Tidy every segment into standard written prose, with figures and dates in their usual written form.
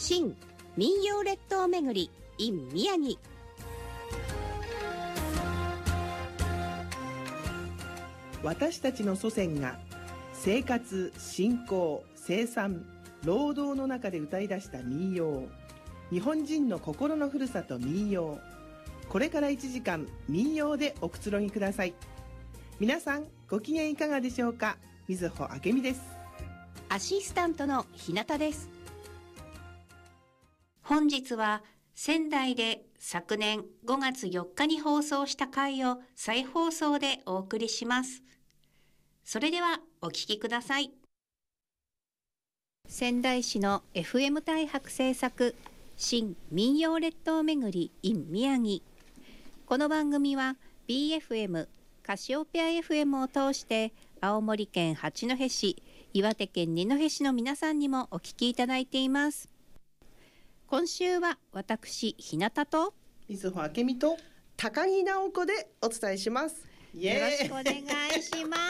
新民謡列島めぐり in 宮城。 私たちの祖先が生活、信仰、生産、労働の中で歌い出した民謡、日本人の心のふるさと民謡。これから1時間民謡でおくつろぎください。皆さんご機嫌いかがでしょうか。水穂明美です。 アシスタントの日向です。本日は仙台で昨年5月4日に放送した回を再放送でお送りします。それではお聞きください。仙台市の FM 大白制作新民謡列島めぐり in 宮城。この番組は BFM カシオペア FM を通して青森県八戸市、岩手県二戸市の皆さんにもお聞きいただいています。今週は私日向と水穂明美と高木直子でお伝えします。 よろしくお願いします。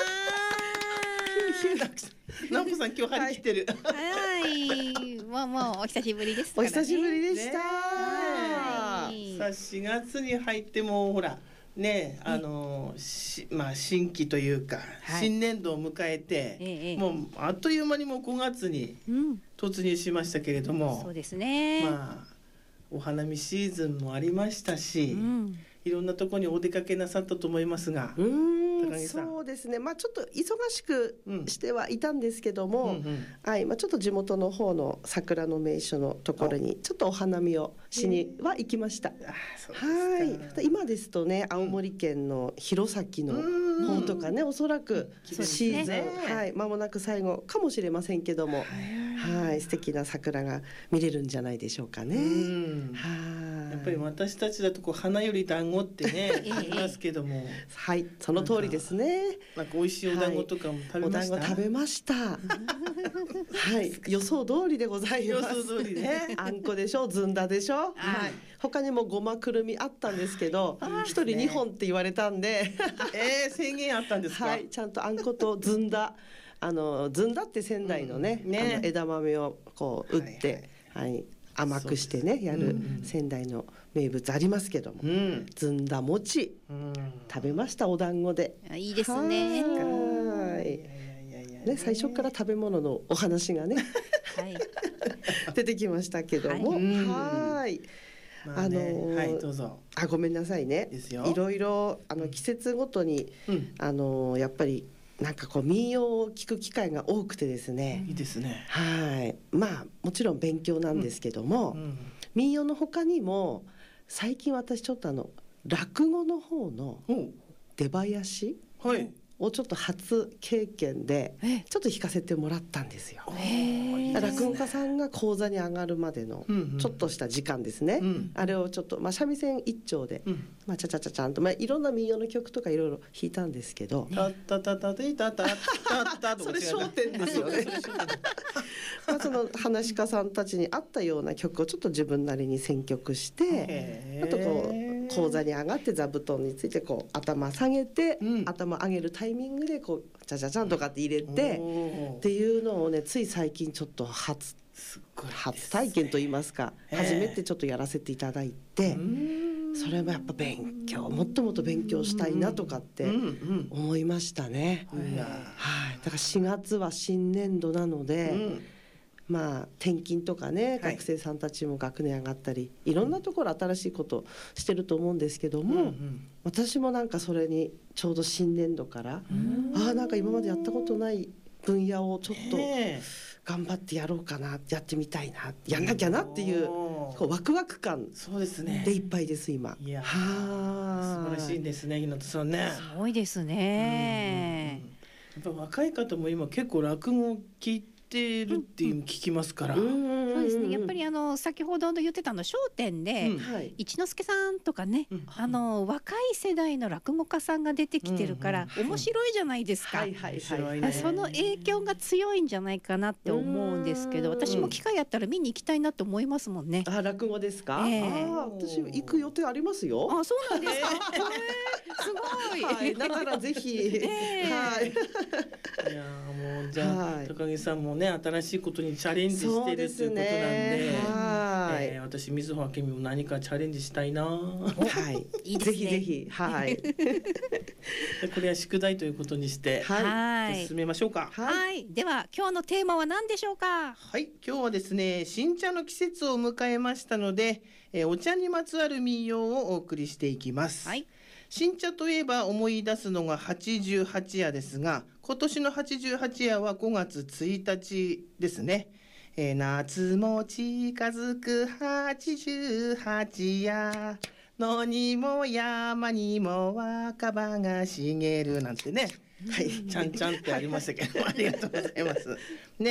直子さん今日張り切ってる。 はい、もうお久しぶりですからね。 お久しぶりでした。 さあ4月に入ってもほらね、新規というか、新年度を迎えて、もうあっという間にもう5月に突入しましたけれども、 そうですね。 お花見シーズンもありましたし、いろんなところにお出かけなさったと思いますが、高木さん。 そうですね、ちょっと忙しくしてはいたんですけども、ちょっと地元の方の桜の名所のところにちょっとお花見をしには行きました。今ですとね、青森県の弘前の方とかね、おそらくシーズン、間もなく最後かもしれませんけども、素敵な桜が見れるんじゃないでしょうかね。 やっぱり私たちだと花より団子ってね言いますけども、 その通りですね。 なんか美味しいお団子とかも食べました。 お団子食べました。予想通りでございます。 予想通りね。 あんこでしょ、ずんだでしょ。他にもごまくるみあったんですけど、1人2本って言われたんで、 制限あったんですか。 ちゃんとあんことずんだ、ずんだって仙台のね、枝豆をこう打って、甘くしてねやる仙台の名物ありますけども、ずんだ餅食べました。お団子でいいですね。 最初から食べ物のお話がね出てきましたけども、 どうぞ。 ごめんなさいね。いろいろ季節ごとにやっぱりなんか民謡を聞く機会が多くてですね。 いいですね。 もちろん勉強なんですけども、民謡の他にも最近私ちょっと落語の方の出囃子をちょっと初経験でちょっと弾かせてもらったんですよ。落語家さんが講座に上がるまでのちょっとした時間ですね。あれをちょっと三味線一丁でちゃちゃちゃちゃんといろんな民謡の曲とかいろいろ弾いたんですけど、 タタタタタタタタそれ焦点ですよね。その話し家さんたちに合ったような曲をちょっと自分なりに選曲して、あと講座に上がって座布団について頭下げて、頭上げるタイミングでちゃちゃちゃんとかって入れてっていうのをね、つい最近ちょっと初体験といいますか、初めてちょっとやらせていただいて、それもやっぱもっともっと勉強したいなとかって思いましたね。だから4月は新年度なので、転勤とかね、学生さんたちも学年上がったり、いろんなところ新しいことしてると思うんですけども、私もなんかそれにちょうど新年度からなんか今までやったことない分野をちょっと頑張ってやろうかな、やってみたいな、やんなきゃなっていうワクワク感でいっぱいです今。 いや素晴らしいですね、日向さんね。 すごいですね。 やっぱ若い方も今結構落語を聞いてるっていうの聞きますから。 そうですね。やっぱり先ほど言ってた笑点で、一之輔さんとかね、若い世代の落語家さんが出てきてるから面白いじゃないですか。その影響が強いんじゃないかなって思うんですけど、私も機会あったら見に行きたいなと思いますもんね。 落語ですか。私行く予定ありますよ。 そうなんですか。すごい。 だからぜひ。 いやもうじゃあ高木さんもね、新しいことにチャレンジしてるっていうで、 はい私水穂明美も何かチャレンジしたいな。 はい、 いいですねぜひぜひ、はい、 これは宿題ということにして、 はい進めましょうか。 はい、では今日のテーマは何でしょうか。 はい、今日はですね、新茶の季節を迎えましたので、お茶にまつわる民謡をお送りしていきます。 はい、 新茶といえば思い出すのが88夜ですが、今年の88夜は5月1日ですね。夏も近づく88夜、野にも山にも若葉が茂るなんてね、はい、ちゃんちゃんってありましたけどありがとうございます。ね、